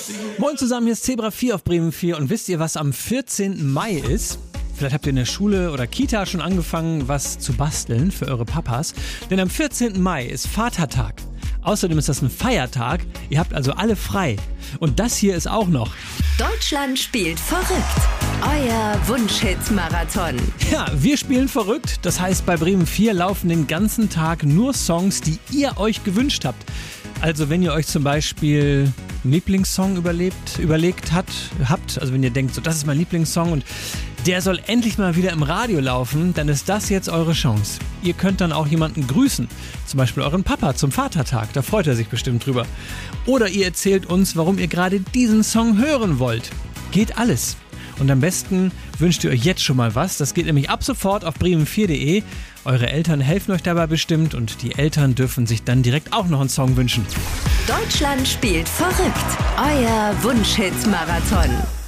Moin zusammen, hier ist Zebra 4 auf Bremen 4 und wisst ihr, was am 14. Mai ist? Vielleicht habt ihr in der Schule oder Kita schon angefangen, was zu basteln für eure Papas. Denn am 14. Mai ist Vatertag. Außerdem ist das ein Feiertag. Ihr habt also alle frei. Und das hier ist auch noch. Deutschland spielt verrückt. Euer Wunschhit-Marathon. Ja, wir spielen verrückt. Das heißt, bei Bremen 4 laufen den ganzen Tag nur Songs, die ihr euch gewünscht habt. Also wenn ihr euch zum Beispiel einen Lieblingssong überlegt habt, also wenn ihr denkt, so das ist mein Lieblingssong und der soll endlich mal wieder im Radio laufen, dann ist das jetzt eure Chance. Ihr könnt dann auch jemanden grüßen, zum Beispiel euren Papa zum Vatertag, da freut er sich bestimmt drüber. Oder ihr erzählt uns, warum ihr gerade diesen Song hören wollt. Geht alles. Und am besten wünscht ihr euch jetzt schon mal was. Das geht nämlich ab sofort auf bremen4.de. Eure Eltern helfen euch dabei bestimmt und die Eltern dürfen sich dann direkt auch noch einen Song wünschen. Deutschland spielt verrückt. Euer Wunschhit-Marathon.